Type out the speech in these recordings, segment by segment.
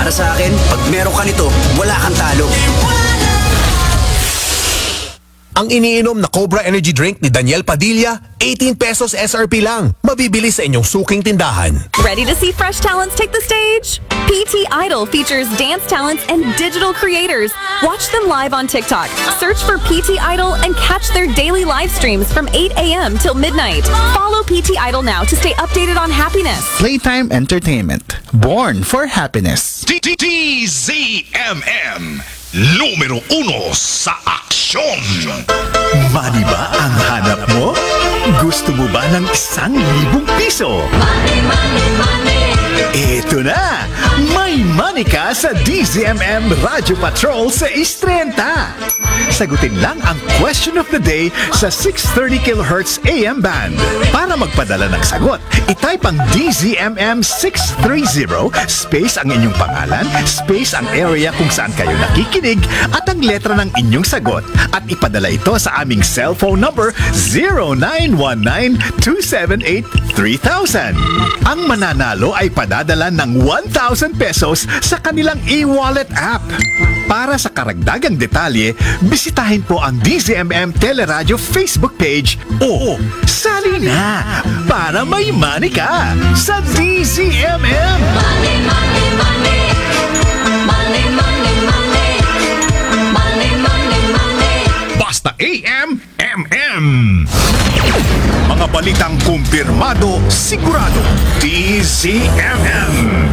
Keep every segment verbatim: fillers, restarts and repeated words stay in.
Para sa akin, pag meron ka nito, wala kang talo. Ang iniinom na Cobra Energy Drink ni Daniel Padilla, eighteen pesos S R P lang. Mabibili sa inyong suking tindahan. Ready to see fresh talents take the stage? P T Idol features dance talents and digital creators. Watch them live on TikTok. Search for P T Idol and catch their daily live streams from eight a.m. till midnight. Follow P T Idol now to stay updated on happiness. Playtime Entertainment. Born for happiness. D Z M M. Numero uno sa aksyon. Money ba ang hanap mo? Gusto mo ba ng isang libong piso? Money, money, money. Eto na! May money ka sa D Z M M Radio Patrol sa Istrenta. Sagutin lang ang question of the day sa six thirty kilohertz A M band. Para magpadala ng sagot, itype ang D Z M M six thirty space ang inyong pangalan, space ang area kung saan kayo nakikinig at ang letra ng inyong sagot at ipadala ito sa aming cellphone number zero nine one nine two seven eight three thousand. Ang mananalo ay padadala ng one thousand pesos sa kanilang e-wallet app. Para sa karagdagang detalye, bisitahin po ang D Z M M Teleradio Facebook page o sali na para may money ka sa D Z M M. Money, money, money. Money, money, money. Money, money, money. Basta A M M M. Mga balitang kumpirmado, sigurado, D Z M M.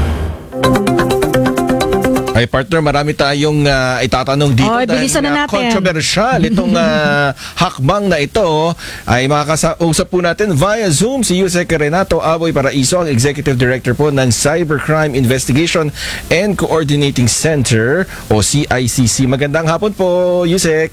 Ay partner, marami tayong uh, itatanong dito. Oy, dahil bilisan na uh, natin. controversial itong uh, hakbang na ito. Ay makakausap po natin via Zoom si Yusek Renato Aboy Paraiso, ang Executive Director po ng Cybercrime Investigation and Coordinating Center o C I C C. Magandang hapon po, Yusek.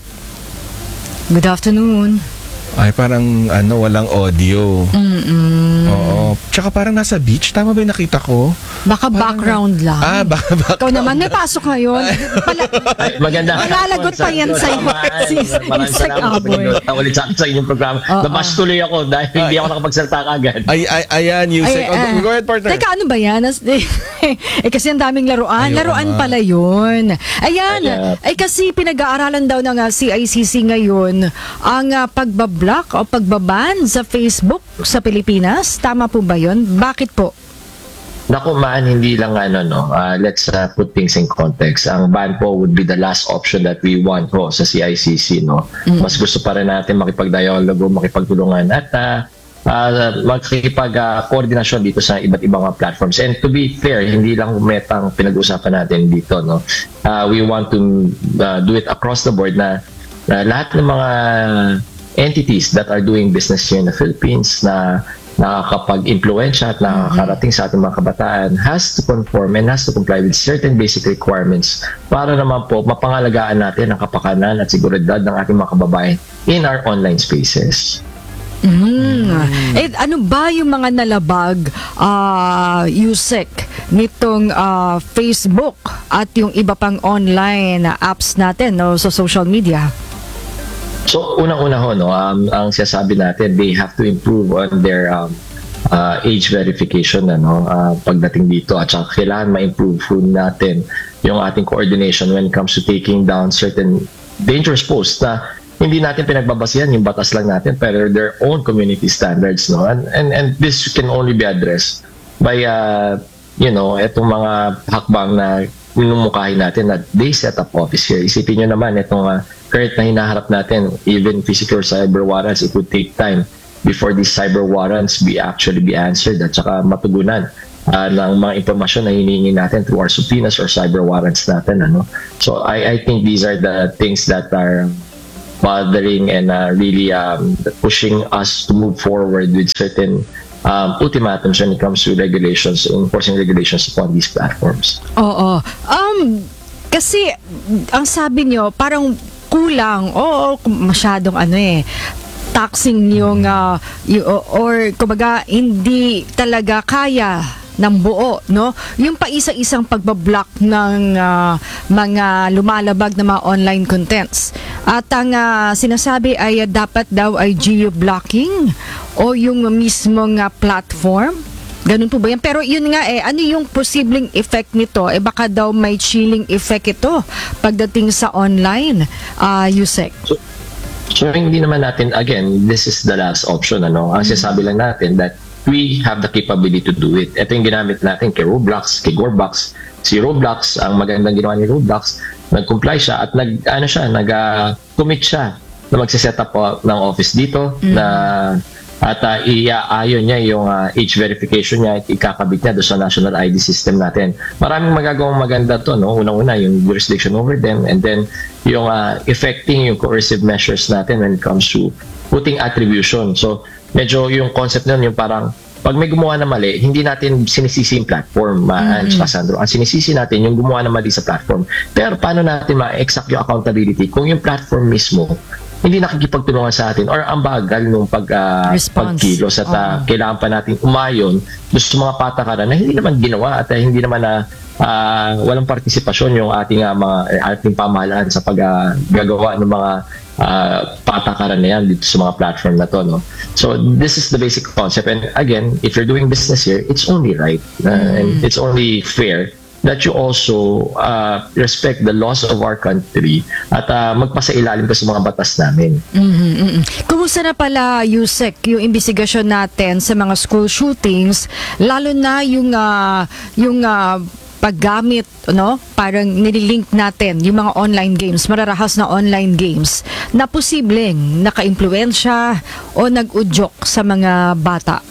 Good afternoon. Ay parang ano, walang audio. Mm-mm. Oo. Tsaka parang nasa beach. Tama ba yung nakita ko? Baka Parang- background lang. Ah, baka background. Ikaw naman, may pasok ngayon. Pala, Maganda. malalagot pa yan sa si Maraming Isaac salamat Aboy. sa ulit sa akin sa inyong programa. Oo. Nabash tuloy ako dahil hindi ako nakapagsalita agad. Ay, ay, ayan, Yusek. Ay, Oh, ah. go ahead, partner. Teka, ano ba yan? As- eh, kasi ang daming laruan. Ayun laruan nga. pala yun. Ayan. Kaya- Ay, kasi pinag-aaralan daw ng uh, C I C C ngayon ang uh, pagbablock o pagbaban sa Facebook sa Pilipinas. Tama po ba yun? Bakit po? Naku man, hindi lang ano, no. Uh, let's uh, put things in context. Ang ban po would be the last option that we want po sa C I C C, no. Mas gusto pa rin natin makipag-dialogo, makipagtulungan at uh, uh, makikipag-koordinasyon dito sa iba't ibang mga platforms. And to be fair, hindi lang Meta ang pinag-usapan natin dito, no. Uh, we want to uh, do it across the board na, na lahat ng mga entities that are doing business here in the Philippines na nakakapag-impluensya at nakakarating sa ating mga kabataan has to conform and has to comply with certain basic requirements para naman po mapangalagaan natin ang kapakanan at seguridad ng ating mga kababayan in our online spaces. Mm. Eh, ano ba yung mga nalabag, uh, Yusek, nitong uh, Facebook at yung iba pang online apps natin, no, sa social media? So, unang-una ho, no, um, ang sinasabi natin, they have to improve on their um, uh, age verification ano, uh, pagdating dito. At saka kailangan ma-improve po natin yung ating coordination when it comes to taking down certain dangerous posts na hindi natin pinagbabasihan, yung batas lang natin, pero their own community standards. No? And, and, and this can only be addressed by, uh, you know, itong mga hakbang na minumukahin natin na they set up office here. Isipin nyo naman, itong uh, current na hinaharap natin, even physical cyber warrants, it would take time before these cyber warrants be actually be answered at saka matugunan uh, ng mga impormasyon na hinihingi natin through our subpoenas or cyber warrants natin. Ano? So I, I think these are the things that are bothering and uh, really um, pushing us to move forward with certain um, ultimatums when it comes to regulations, enforcing regulations upon these platforms. Oo. Um, kasi, ang sabi nyo, parang kulang. Oo, masyadong ano eh, taxing yung, uh, y- or kumbaga, hindi talaga kaya ng buo, no? Yung paisa-isang pagbablock ng uh, mga lumalabag na mga online contents. At ang uh, sinasabi ay uh, dapat daw ay geo-blocking o yung mismong uh, platform Ganun po ba yan? Pero yun nga eh, ano yung posibleng effect nito? Eh baka daw may chilling effect ito pagdating sa online, uh, Yusek. So, so hindi naman natin, again, this is the last option. Ano? Ang sinasabi lang natin that we have the capability to do it. Ito yung ginamit natin kay Roblox, kay Gorebox. Si Roblox, ang magandang ginawa ni Roblox, nag-comply siya at nag, ano siya, nag-commit siya na magsiset up po ng office dito mm. na at uh, iaayon niya yung uh, age verification niya at ikakabit niya doon sa national I D system natin. Maraming magagawang maganda to, no? Unang-una yung jurisdiction over them, and then yung uh, effecting yung coercive measures natin when it comes to putting attribution. So medyo yung concept nun yung parang pag may gumawa na mali, hindi natin sinisisi yung platform, uh, mm-hmm. Sandro. Ang sinisisi natin yung gumawa na mali sa platform. Pero paano natin ma-exact yung accountability kung yung platform mismo hindi nakikipagtulungan sa atin or ang bagal nung pag, uh, pagkilos at uh, oh. kailangan pa natin umayon doon sa mga patakaran na hindi naman ginawa at uh, hindi naman na uh, walang partisipasyon yung ating uh, mga ating pamahalaan sa paggagawa uh, ng mga uh, patakaran na yan dito sa mga platform na to, no? So this is the basic concept, and again, if you're doing business here, it's only right uh, mm. and it's only fair that you also uh, respect the laws of our country at uh, magpasailalim ka sa mga batas namin. Mm-hmm, mm-hmm. Kumusta na pala, Yusek, yung investigasyon natin sa mga school shootings, lalo na yung uh, yung uh, paggamit, no? Parang nililink natin yung mga online games, mararahas na online games na posibleng naka-impluwensya o nag-udyok sa mga bata.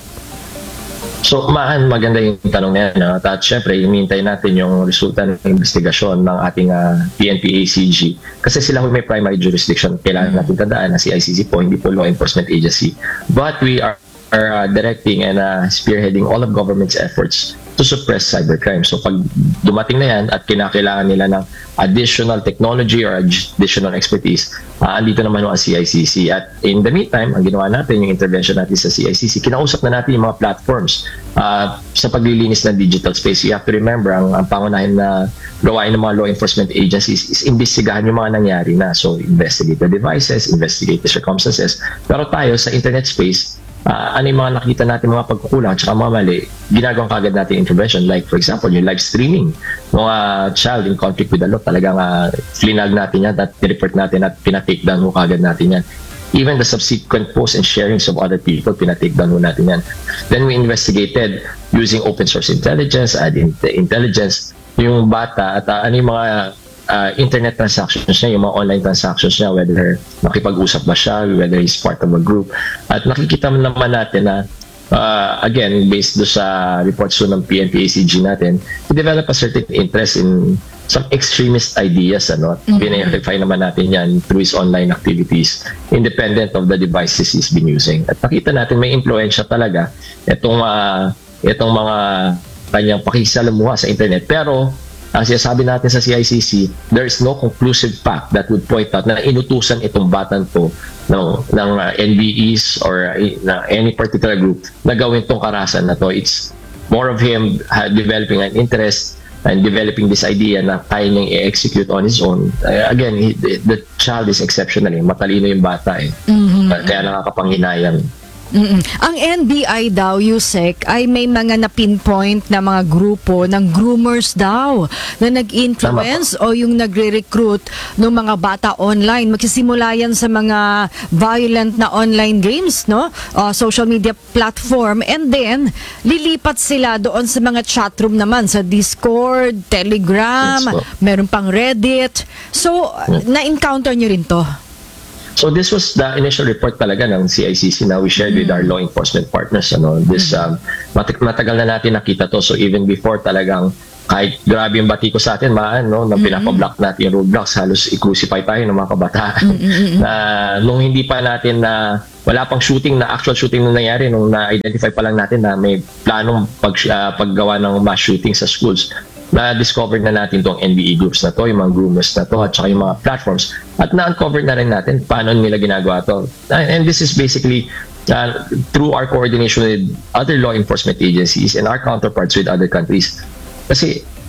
So, maan, maganda yung tanong na yan. No? At syempre, hinihintay natin yung resulta ng investigasyon ng ating uh, P N P A C G. Kasi sila may primary jurisdiction. Kailangan natin tandaan na si I C C po, hindi po law enforcement agency. But we are, are uh, directing and uh, spearheading all of government's efforts to suppress cybercrime. So pag dumating na yan at kinakailangan nila ng additional technology or additional expertise, uh, andito naman ang C I C C. At in the meantime, ang ginawa natin, yung intervention natin sa C I C C, kinausap na natin yung mga platforms uh, sa paglilinis ng digital space. You have to remember, ang, ang pangunahin na gawain ng mga law enforcement agencies is imbestigahan yung mga nangyari na. So investigate the devices, investigate the circumstances. Pero tayo sa internet space, Uh, ano yung mga nakita natin mga pagkukulang at mga mali, ginagawang kagad natin intervention. Like for example, yung live streaming mga child in conflict with the law, talagang uh, flinag natin yan at report natin at pinatake down mo kagad natin yan. Even the subsequent posts and sharings of other people, pinatake down mo natin yan. Then we investigated using open source intelligence, add in the intelligence, yung bata at uh, ano yung mga Uh, internet transactions niya, yung mga online transactions niya, whether makipag-usap ba siya, whether he's part of a group. At nakikita naman natin na, uh, again, based do sa reports so ng P N P A C G natin, we develop a certain interest in some extremist ideas. Ano? Mm-hmm. Binay-verify naman natin yan through his online activities, independent of the devices he's been using. At nakita natin may influensya talaga itong, uh, itong mga kanyang pakisalamuha sa internet. Pero, ang sinasabi natin sa C I C C, there is no conclusive fact that would point out na inutusan itong batang to ng, ng uh, N B Es or uh, na any particular group na gawin tong karahasan na to. It's more of him uh, developing an interest and developing this idea na kaya niyang i-execute on his own. Uh, again, he, the, the child is exceptional. Eh. Matalino yung bata. Eh. Mm-hmm. Uh, kaya nakakapanghinayang. Mm-mm. Ang N B I daw, Yusek, ay may mga na-pinpoint na mga grupo ng groomers daw na nag-influence o yung nagre-recruit ng mga bata online. Magsisimula yan sa mga violent na online games, no? Uh, social media platform, and then lilipat sila doon sa mga chatroom naman, sa Discord, Telegram, meron pang Reddit. So, na-encounter nyo rin to? So this was the initial report talaga ng C I C C na we shared mm-hmm. with our law enforcement partners. Ano, this um, mat- matagal na natin nakita to. So even before talagang kahit grabe yung batiko sa atin, maan, no, na mm-hmm. pinapablock natin yung roadblocks, halos i-crucify tayo ng mga kabataan. Mm-hmm. na nung hindi pa natin na wala pang shooting, na actual shooting na nangyari, nung na-identify pa lang natin na may planong pag, uh, paggawa ng mass shooting sa schools, na-discover na natin itong N B E groups na to, yung mga groomers na to, at saka yung mga platforms. At na-uncover na rin natin paano nila ginagawa to. And this is basically uh, through our coordination with other law enforcement agencies and our counterparts with other countries. Kasi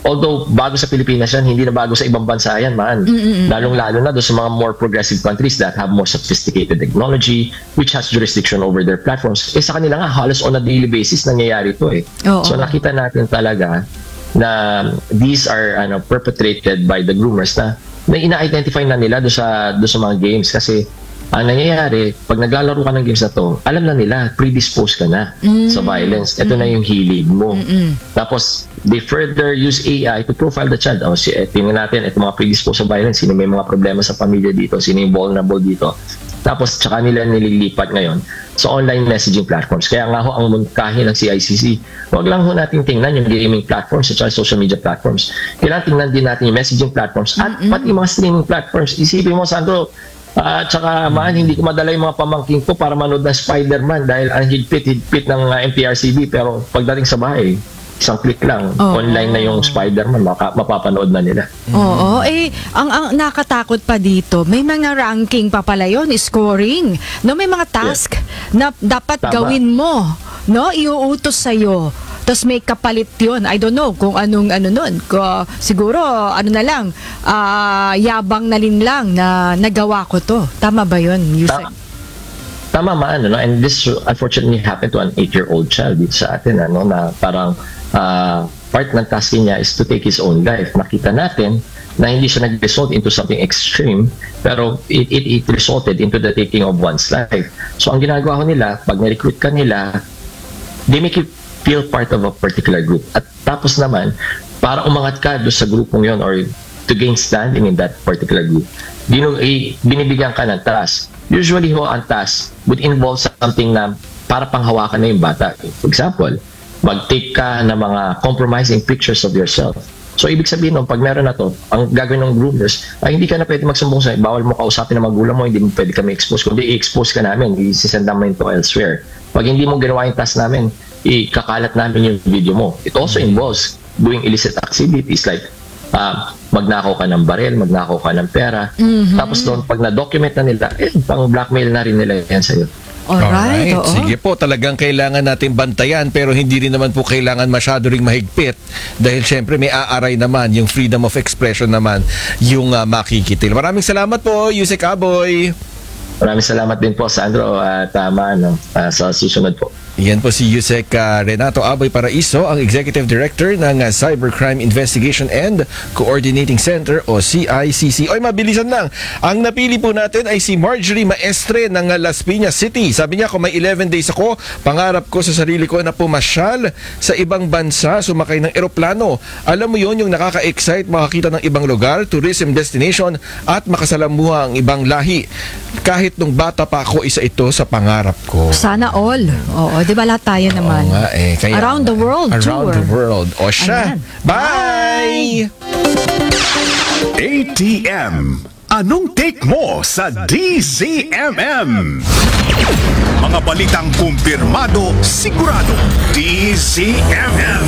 although bago sa Pilipinas yan, hindi na bago sa ibang bansa yan, man. Lalong-lalo na doon sa mga more progressive countries that have more sophisticated technology, which has jurisdiction over their platforms. Eh sa kanila nga, halos on a daily basis nangyayari ito eh. Oo. So nakita natin talaga na these are ano, perpetrated by the groomers na, na ina-identify na nila doon sa, doon sa mga games kasi ang nangyayari, pag naglalaro ka ng games na to, alam na nila, predisposed ka na sa violence. Ito na yung hilig mo. Tapos, they further use A I to profile the child. O, si, eh, tingnan natin, ito mga predisposed sa violence, sino may mga problema sa pamilya dito, sino yung vulnerable dito. Tapos, tsaka nila nililipat ngayon sa online messaging platforms. Kaya nga ho, ang mungkahi ng C I C C, huwag lang ho natin tingnan yung gaming platforms at social media platforms. Kailangan tingnan din natin yung messaging platforms at pati mga streaming platforms. Isipin mo, Sandro, at uh, saka man, hindi ko madala yung mga pamangking ko para manood ng Spider-Man dahil ang higpit-higpit ng uh, M T R C B, pero pagdating sa bahay, isang click lang, Oo. online na yung Spider-Man, maka- mapapanood na nila. Oo, eh ang ang nakatakot pa dito, may mga ranking pa pala yun, scoring. No, may mga task na dapat Tama. gawin mo, no? Iuutos sa iyo. Tapos may kapalit yun. I don't know kung anong ano nun. Ko, siguro, ano na lang, ah, yabang na rin lang na nagawa ko to. Tama ba yun, Yusek? Ta- Tama man, no? And this unfortunately happened to an eight-year-old child dito sa atin, ano, na parang uh, part ng tasking niya is to take his own life. Nakita natin na hindi siya nag-result into something extreme, pero it, it, it resulted into the taking of one's life. So ang ginagawa ko nila, pag na-recruit ka nila, they make you feel part of a particular group. At tapos naman, para umangat ka doon sa grupong yon or to gain standing in that particular group, binu- eh, binibigyan ka ng task. Usually ho, ang task would involve something na para panghawakan na yung bata. For example, mag-take ka ng mga compromising pictures of yourself. So, ibig sabihin nun, pag meron na to, ang gagawin ng groomers, ay hindi ka na pwede magsumbong sa'yo. Bawal mo kausapin ng magulang mo, hindi mo pwede kami expose. Kundi i-expose ka namin, i-send namin ito elsewhere. Pag hindi mo ginawa yung task namin, ikakalat namin yung video mo. It also involves doing illicit activities like uh, magnakaw ka ng baril, magnakaw ka ng pera. Mm-hmm. Tapos doon, pag na-document na nila, eh, pang blackmail na rin nila yan sa'yo. Alright, oo. Sige po, talagang kailangan natin bantayan pero hindi rin naman po kailangan masyado ring mahigpit dahil syempre may aaray naman yung freedom of expression naman yung uh, makikitil. Maraming salamat po, Yusek Aboy. Maraming salamat din po, Sandro, at tama uh, uh, sa susunod po. Yan po si Yusek uh, Renato Aboy Paraiso, ang Executive Director ng uh, Cybercrime Investigation and Coordinating Center o C I C C. Oy, mabilisan lang. Ang napili po natin ay si Marjorie Maestre ng uh, Las Piñas City. Sabi niya, kung may eleven days ako, pangarap ko sa sarili ko na pumasyal sa ibang bansa, sumakay ng eroplano. Alam mo yon, yung nakaka-excite, makakita ng ibang lugar, tourism destination at makasalamuha ang ibang lahi. Kahit nung bata pa ako, isa ito sa pangarap ko. Sana all. Oo, di ba lahat tayo naman? Oo nga eh. Kaya, Around the world Around tour. the world. O siya. Ayan. Bye! A T M. Anong take mo sa D Z M M? Mga balitang kumpirmado, sigurado. D Z M M.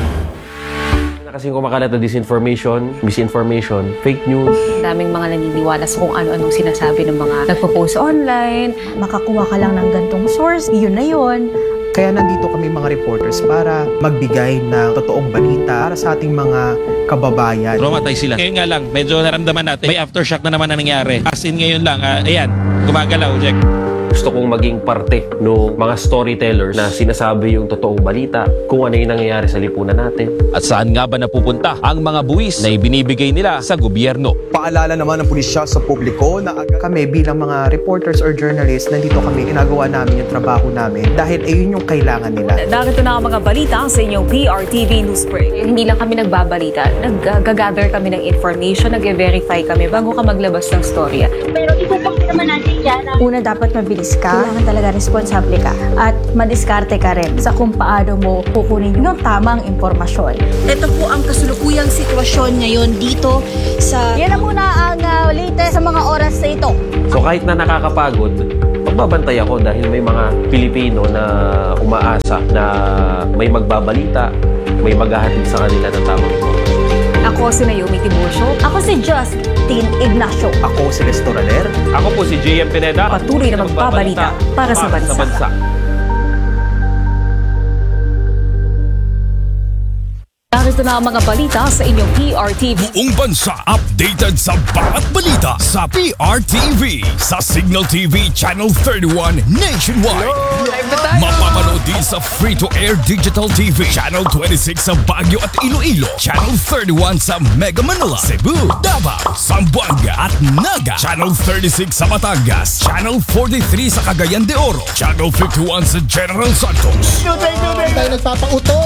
Kasi kumakalat na disinformation, misinformation, fake news. Daming mga naniniwala sa kung ano-anong sinasabi ng mga nagpo-post online. Makakuha ka lang ng gantong source, yun na yun. Kaya nandito kami mga reporters para magbigay ng totoong balita para sa ating mga kababayan. Traumatized sila. Ngayon nga lang, medyo naramdaman natin, may aftershock na naman na nangyari. As in ngayon lang, uh, ayan, gumagalaw, Jack. Gusto kong maging parte ng mga storytellers na sinasabi yung totoong balita, kung ano yung nangyayari sa lipunan natin. At saan nga ba napupunta ang mga buwis na ibinibigay nila sa gobyerno? Paalala naman ng pulisya sa publiko na kami bilang mga reporters or journalists, nandito kami, ginagawa namin yung trabaho namin dahil ayun yung kailangan nila. Narito na ang mga balita sa inyong P R T V News Break. Hindi lang kami nagbabalita, nag-gather kami ng information, nag-verify kami bago ka maglabas ng storya. Pero ipupakita naman natin dyan na una dapat mabilis ka, kailangan talaga responsable ka at madiskarte ka rin sa kung paano mo kukunin yung tamang impormasyon. Ito po ang kasulukuyang sitwasyon ngayon dito sa... Yan na muna ang uh, latest sa mga oras na ito. So kahit na nakakapagod, magbabantay ako dahil may mga Pilipino na umaasa na may magbabalita, may maghahatid sa kanila ng tamang impormasyon. Ako si Naomi Tiburcio. Ako si Justin Ignacio. Ako si Restoraler. Ako po si J M Pineda. Patuloy na magbabalita para sa bansa. Sa bansa. Ito na ang mga balita sa inyong P R T V. Buong bansa updated sa bawat balita sa P R T V. Sa Signal T V Channel thirty-one nationwide. Mapapanood din sa free-to-air digital T V Channel twenty-six sa Baguio at Iloilo, Channel thirty-one sa Mega Manila, Cebu, Davao, Zamboanga at Naga, Channel thirty-six sa Batangas, Channel forty-three sa Cagayan de Oro, Channel fifty-one sa General Santos. Tayo nagpapauto.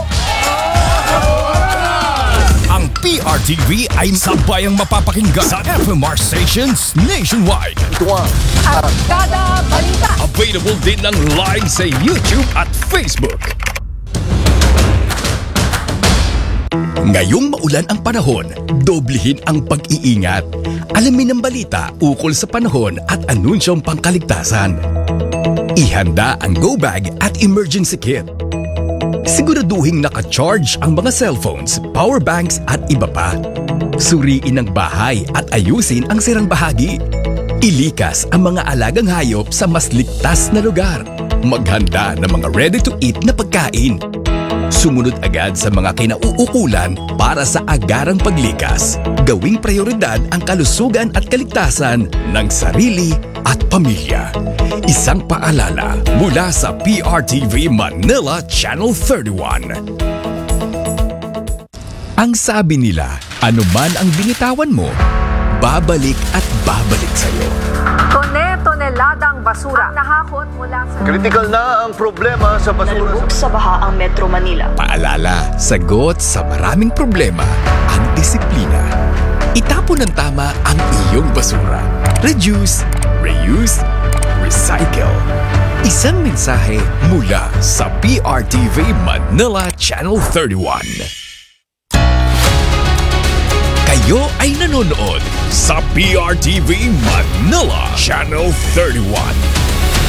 Ang P R T V ay sabayang mapapakinggan sa F M R stations nationwide. Kada balita. Available din ng live sa YouTube at Facebook. Ngayong maulan ang panahon, doblehin ang pag-iingat. Alamin ang balita ukol sa panahon at anunsyong pangkaligtasan. Ihanda ang go bag at emergency kit. Siguraduhing naka-charge ang mga cellphones, power banks at iba pa. Suriin ang bahay at ayusin ang sirang bahagi. Ilikas ang mga alagang hayop sa mas ligtas na lugar. Maghanda ng mga ready-to-eat na pagkain. Sumunod agad sa mga kinauukulan para sa agarang paglikas. Gawing prioridad ang kalusugan at kaligtasan ng sarili at pamilya. Isang paalala mula sa P R T V Manila Channel thirty-one. Ang sabi nila, anuman ang binitawan mo, babalik at babalik sa'yo. Tone-toneladang basura ang nahakot mula sa... Critical na ang problema sa basura. Nalubog sa baha ang Metro Manila. Paalala, sagot sa maraming problema ang disiplina. Itapon ng tama ang iyong basura. Reduce, reuse, recycle. Isang mensahe mula sa P R T V Manila Channel thirty-one. Kayo ay nanonood sa P R T V Manila Channel thirty-one.